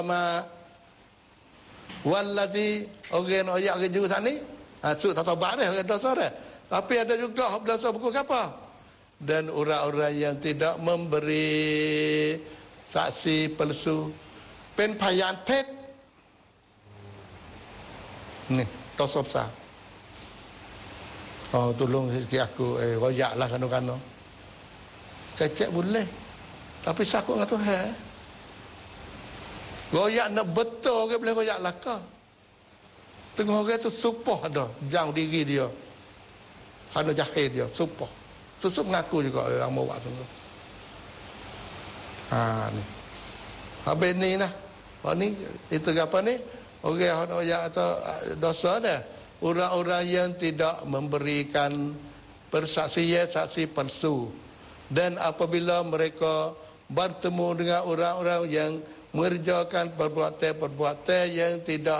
ma wallazi orang ayat ke juru sana sud tak tobat dah orang dosa dah. Tapi ada juga hak dosa buku apa? Dan orang-orang yang tidak memberi saksi palsu pen phayan tet ni dosa besar. Oh tolong sikit aku royaklah kano-kano. Kecek boleh. Tapi sakut dengan Tuhan. Royak nak betul ke boleh royak laka. Tengah orang tu supah dah. Jauh diri dia. Kerana jahil dia. Supah. Tutup mengaku juga orang mau buat tu. Ni. Habis ni lah. Ni, itu apa ni? Orang royak atau dosa dah. Orang-orang yang tidak memberikan persaksian saksi palsu. Dan apabila mereka bertemu dengan orang-orang yang mengerjakan perbuatan-perbuatan yang tidak